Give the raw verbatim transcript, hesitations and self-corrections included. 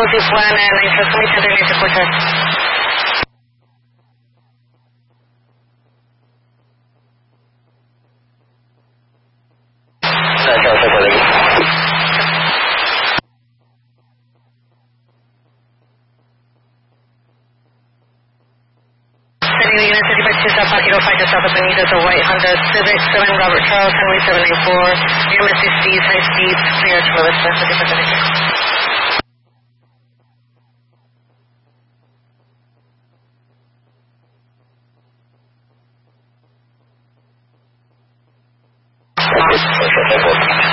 Zip one and nine four twenty center near to Cortez. Sending unit thirty-five two South Park, five to South of Benito, the white Honda Civic, seven Robert Charles, Henry seven nine four, near Misty Speed, high speed, clear to Melissa, thirty-five thirty-six. Thank you.